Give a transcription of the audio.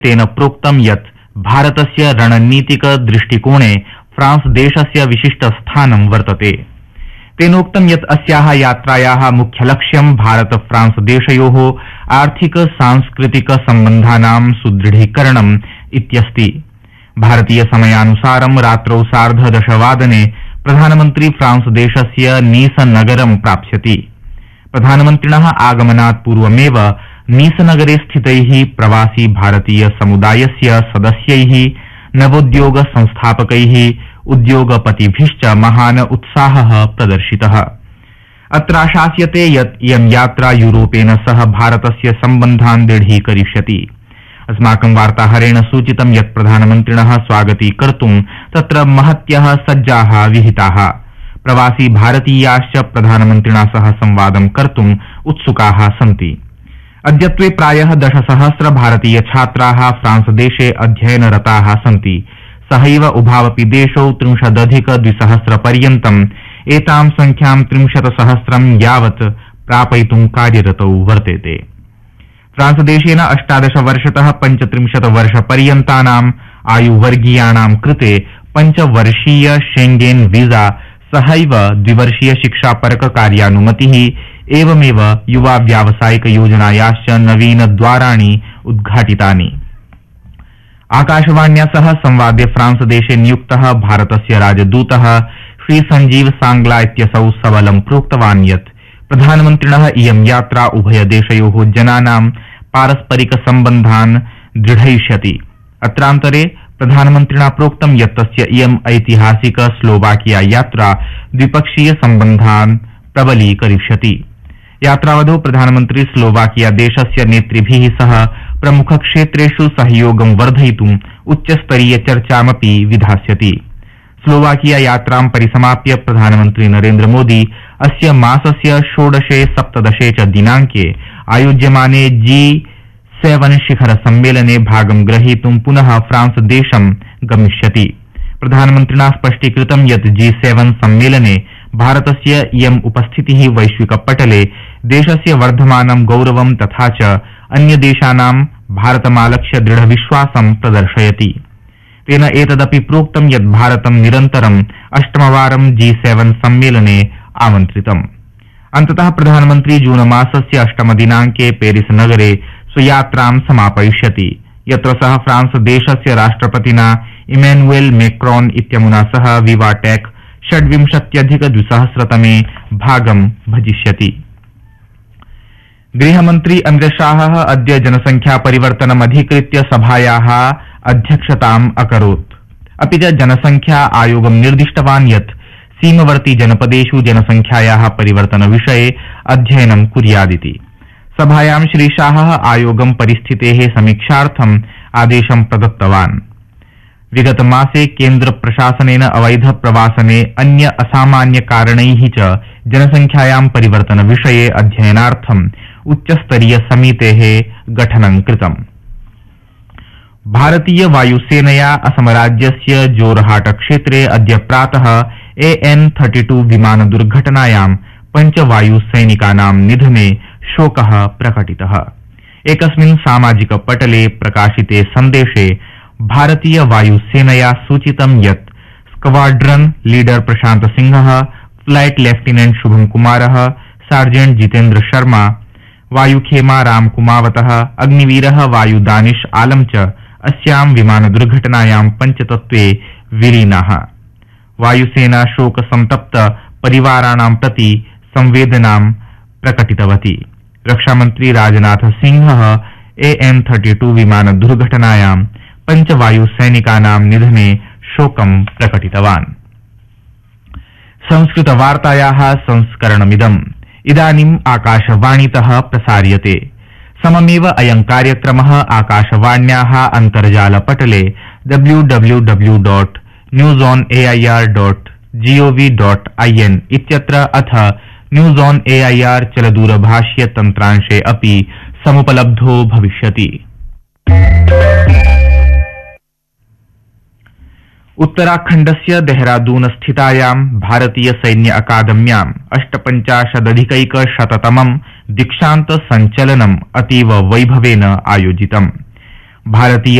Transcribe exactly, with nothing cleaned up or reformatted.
तेन प्रोक्तं यत् भारतस्य रणनीतिक दृष्टिकोणे फ्रांस देशस्य विशिष्ट स्थानं वर्तते। तेनोक्तं यत् अस्याः यात्रायाः मुख्यलक्ष्यं भारत फ्रांस देशयोः आर्थिक सांस्कृतिक सम्बन्धानां सुदृढीकरणम् इत्यस्ति। भारतीय समयानुसारं रात्रौ सार्धदशवादने प्रधानमन्त्री फ्रांस देशस्य नीस नगरं प्राप्स्यति। प्रधानमन्त्रिणः आगमनात् पूर्वमेव नीस नगरे स्थितैः प्रवासी भारतीय समुदायस्य सदस्यैः नवोद्योग संस्थापकैः उद्योगपतिभिश्च महान् उत्साहः प्रदर्शितः। अत्राशास्यते यत् इयं यात्रा यूरोपेन सह भारतस्य सम्बन्धान् दृढीकरिष्यति। अस्माकं वार्ताहरेण सूचितं यत् प्रधानमन्त्रिणः स्वागतीकर्तुं तत्र महत्यः सज्जाः विहिताः। प्रवासी भारतीयाश्च प्रधानमन्त्रिणा सह संवादं कर्तुम् उत्सुकाः सन्ति। अद्यत्वे प्रायः दशसहस्र भारतीय छात्राः फ्रांस देशे अध्ययनरताः सन्ति। सहैव उभावपि देशौ त्रिंशदधिक द्विसहस्र पर्यन्तम् एतां संख्यां त्रिंशत् सहस्रं यावत् प्रापयितुं कार्यरतौ वर्तेते। फ्रांस देशेन अष्टादश वर्षतः पञ्चत्रिंशत् वर्षपर्यन्तानाम् आयुवर्गीयाणां कृते पञ्चवर्षीय शेंगेन वीजा सहैव द्विवर्षीय शिक्षापरक कार्यानुमतिः एवमेव युवा व्यावसायिक योजनायाश्च नवीन द्वाराणि उद्घाटितानि। आकाशवाण्या सह संवादे फ्रांस देशे नियुक्तः भारतस्य राजदूतः श्री संजीव सांगला इत्यसौ सबलं प्रोक्तवान् यत् प्रधानमन्त्रिणः इयं यात्रा उभय देशयोः जनानां पारस्परिक सम्बन्धान् दृढयिष्यति। अत्रान्तरे प्रधानमन्त्रिणा प्रोक्तं यत् तस्य इयं ऐतिहासिक स्लोवाकिया यात्रा द्विपक्षीय सम्बन्धान् प्रबलीकरिष्यति। यात्रावधौ प्रधानमन्त्री स्लोवाकिया देशस्य नेतृभिः सह प्रमुखक्षेत्रेषु सहयोगं वर्धयितुम् उच्चस्तरीय चर्चामपि विधास्यति। स्लोवाकिया यात्रां परिसमाप्य प्रधानमन्त्री नरेन्द्र मोदी अस्य मासस्य षोडशे सप्तदशे च दिनाङ्के आयोज्यमाने जी सेवन शिखर सम्मेलने भागं ग्रहीतुं पुनः फ्रांस देशं गमिष्यति। प्रधानमन्त्रिणा स्पष्टीकृतं यत् जी सेवन सम्मेलने भारतस्य इयम् उपस्थितिः वैश्विकपटले देशस्य वर्धमानं गौरवं तथा च अन्यदेशानां भारतमालक्ष्य दृढविश्वासं प्रदर्शयति। तेन एतदपि प्रोक्तं यत् भारतं निरन्तरम् अष्टमवारं जी सेवन सम्मेलने आमन्त्रितम्। अन्ततः प्रधानमन्त्री जून मासस्य अष्टमदिनाङ्के पेरिस नगरे स्वयात्रां समापयिष्यति, यत्र सः फ्रांस देशस्य राष्ट्रपतिना इमैनुएल मैक्रोन इत्यमुना सह विवाटेक षड्विंशत्यधिक द्विसहस्रतमे भागं भजिष्यति। गृहमन्त्री अमितशाहः अद्य जनसंख्या परिवर्तनमधिकृत्य सभायाः अध्यक्षताम् अकरोत्। अपि च जनसंख्या आयोगं निर्दिष्टवान् यत् सीमवर्ती जनपदेषु जनसंख्यायाः परिवर्तनविषये अध्ययनं कुर्यादिति। सभायां श्री शाहः आयोगं परिस्थितेः समीक्षार्थम् आदेशं प्रदत्तवान्। विगत मासे केन्द्र प्रशासनेन अवैध प्रवासने अन्य असामान्य कारणैः च जनसंख्यायां परिवर्तन विषये अध्ययनार्थम् उच्चस्तरीय समितेः गठनं कृतम्। भारतीय वायुसेनया असमराज्यस्य जोरहाट क्षेत्रे अद्य प्रातः ए एन थर्टी टू विमान दुर्घटनायां पञ्चवायुसैनिकानां निधने शोकः प्रकटितः। एकस्मिन् सामाजिक पटले प्रकाशिते सन्देशे भारतीय वायुसेनया सूचितं यत् स्क्वाड्रन लीडर प्रशांत सिंहः, फ्लाइट लेफ्टिनेंट शुभम कुमारः, सार्जेंट जितेन्द्र शर्मा, वायुखेमा राम कुमावतः, अग्निवीरः वायु दानिश आलम च अस्यां विमान दुर्घटनायां पञ्चतत्त्वे विलीनाः। वायुसेना शोक संतप्त परिवाराणां प्रति संवेदनां प्रकटितवती। रक्षामन्त्री राजनाथ सिंहः ए एन थर्टी टू विमान दुर्घटनायां पञ्चवायुसैनिकानां निधने शोकं प्रकटितवान्। संस्कृतवार्तायाः संस्करणमिदम् इदानीम् आकाशवाणीतः प्रसार्यते। सममेव अयं कार्यक्रमः आकाशवाण्याः अन्तर्जालपटले W W W dot news on A I R dot gov dot I N इत्यत्र अथ news on A I R चलदूरभाष्य तन्त्रांशे अपि समुपलब्धो भविष्यति। उत्तराखण्डस्य देहरादून स्थितायां भारतीय सैन्य अकादम्याम् अष्टपञ्चाशदधिकैकशततमं दीक्षान्त सञ्चलनम् अतीव वैभवेन आयोजितम्। भारतीय